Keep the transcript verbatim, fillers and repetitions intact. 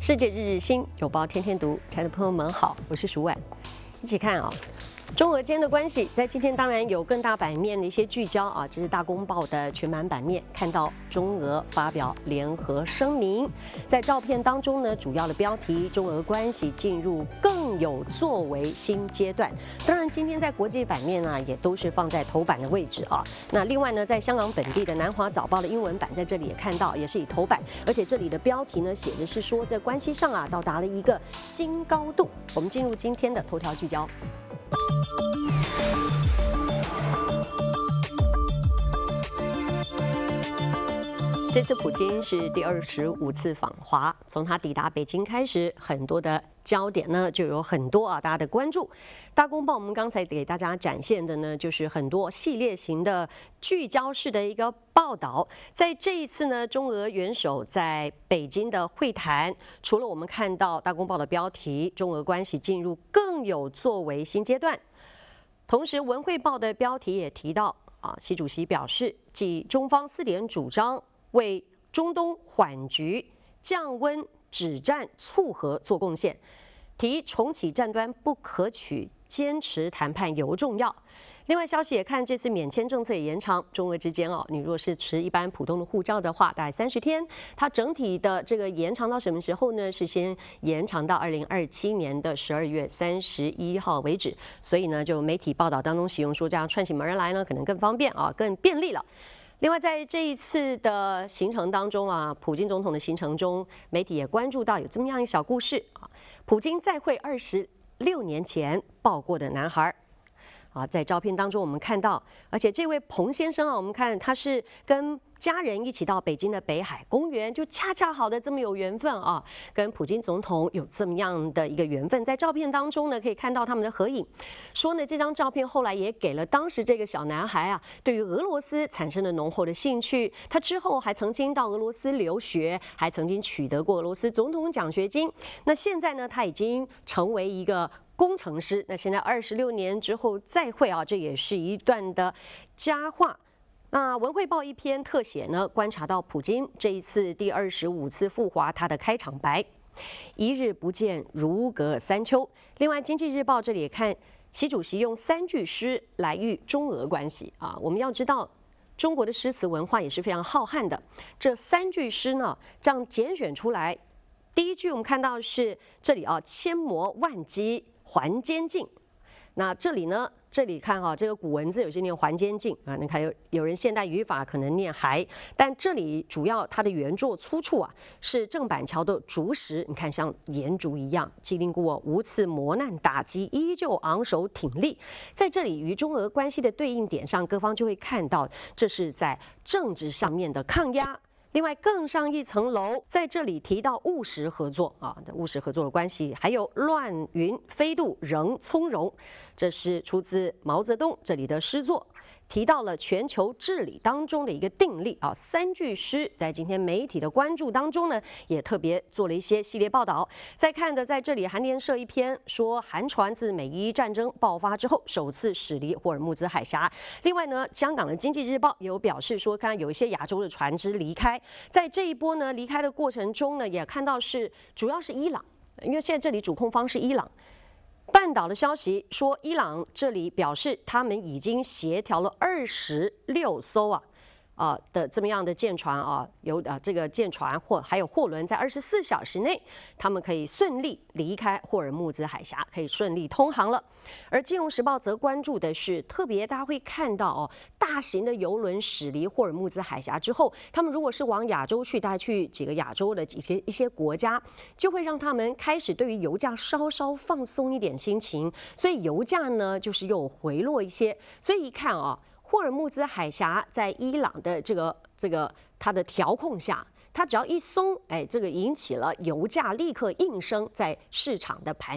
世界日日新，有报天天读，亲爱的朋友们好，我是舒婉，一起看啊、哦。中俄间的关系，在今天当然有更大版面的一些聚焦啊，这是大公报的全版版面，看到中俄发表联合声明，在照片当中呢，主要的标题：中俄关系进入更有作为新阶段。当然，今天在国际版面啊，也都是放在头版的位置啊。那另外呢，在香港本地的南华早报的英文版在这里也看到，也是以头版，而且这里的标题呢写着是说，在关系上啊到达了一个新高度。我们进入今天的头条聚焦。这次普京是第二十五次访华，从他抵达北京开始，很多的焦点呢就有很多啊，大家的关注。大公报我们刚才给大家展现的呢，就是很多系列型的聚焦式的一个报道。在这一次呢，中俄元首在北京的会谈，除了我们看到大公报的标题，中俄关系进入更有作为新阶段，同时文汇报的标题也提到啊，习主席表示，继中方四点主张为中东缓局、降温、止战、促和做贡献，提重启战端不可取，坚持谈判尤重要。另外消息也看，这次免签政策也延长，中俄之间哦，你若是持一般普通的护照的话，大概三十天，它整体的这个延长到什么时候呢？是先延长到二零二七年的十二月三十一号为止。所以呢，就媒体报道当中形容说，这样串起门来呢，可能更方便啊，更便利了。另外，在这一次的行程当中啊，普京总统的行程中，媒体也关注到有这么样一个小故事啊，普京再会二十六年前抱过的男孩。啊，在照片当中我们看到，而且这位彭先生啊，我们看他是跟家人一起到北京的北海公园，就恰恰好的这么有缘分啊，跟普京总统有这么样的一个缘分。在照片当中呢，可以看到他们的合影。说呢，这张照片后来也给了当时这个小男孩啊，对于俄罗斯产生了浓厚的兴趣。他之后还曾经到俄罗斯留学，还曾经取得过俄罗斯总统奖学金。那现在呢，他已经成为一个工程师。那现在二十六年之后再会啊，这也是一段的佳话。那文汇报一篇特写呢，观察到普京这一次第二十五次赴华，他的开场白：一日不见，如隔三秋。另外，经济日报这里也看，习主席用三句诗来喻中俄关系啊。我们要知道，中国的诗词文化也是非常浩瀚的。这三句诗呢，这样拣选出来，第一句我们看到是这里啊，千磨万击还坚劲。那这里呢？这里看哈，这个古文字有些念还坚劲啊，你看有有人现代语法可能念还，但这里主要它的原作出处啊是郑板桥的竹石，你看像岩竹一样，经历过无次磨难打击，依旧昂首挺立。在这里与中俄关系的对应点上，各方就会看到这是在政治上面的抗压。另外更上一层楼，在这里提到务实合作啊，务实合作的关系，还有乱云飞渡仍从容，这是出自毛泽东这里的诗作，提到了全球治理当中的一个定力啊。三句诗在今天媒体的关注当中呢，也特别做了一些系列报道。再看的在这里，韩联社一篇说，韩船自美伊战争爆发之后首次驶离霍尔木兹海峡。另外呢，香港的经济日报也有表示说，看到有一些亚洲的船只离开，在这一波呢离开的过程中呢，也看到是主要是伊朗，因为现在这里主控方是伊朗。半岛的消息说，伊朗这里表示，他们已经协调了二十六艘啊啊的这么样的舰船啊，有啊这个舰船或还有货轮，在二十四小时内，他们可以顺利离开霍尔木兹海峡，可以顺利通航了。而《金融时报》则关注的是，特别大家会看到哦，大型的邮轮驶离霍尔木兹海峡之后，他们如果是往亚洲去，大概去几个亚洲的一些一些国家，就会让他们开始对于油价稍稍放松一点心情，所以油价呢就是又回落一些。所以一看啊，霍尔木兹海峡在伊朗的这个这个它的调控下，它只要一松，哎，这个引起了油价立刻应声在市场的排。